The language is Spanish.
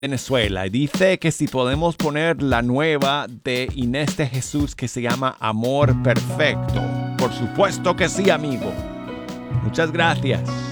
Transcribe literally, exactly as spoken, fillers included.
Venezuela. Dice que si podemos poner la nueva de Inés de Jesús que se llama Amor Perfecto. Por supuesto que sí, amigo. Muchas gracias.